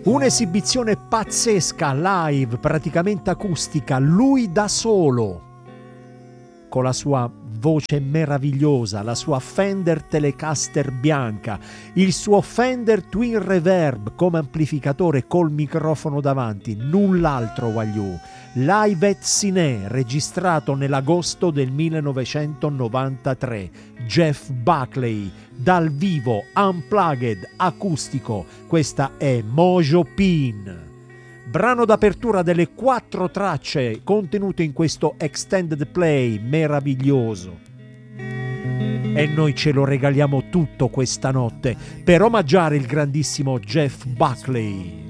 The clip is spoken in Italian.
Un'esibizione pazzesca, live, praticamente acustica, lui da solo, con la sua voce meravigliosa, la sua Fender Telecaster bianca, il suo Fender Twin Reverb come amplificatore col microfono davanti, null'altro Wagyu. Live at Cine, registrato nell'agosto del 1993. Jeff Buckley, dal vivo, unplugged, acustico. Questa è Mojo Pin. Brano d'apertura delle 4 tracce contenute in questo extended play meraviglioso. E noi ce lo regaliamo tutto questa notte per omaggiare il grandissimo Jeff Buckley.